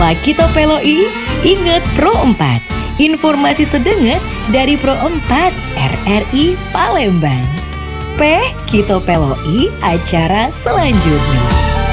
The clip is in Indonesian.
Setelah Kito Peloi, ingat Pro 4. Informasi sedenget dari Pro 4 RRI Palembang. Kito Peloi acara selanjutnya.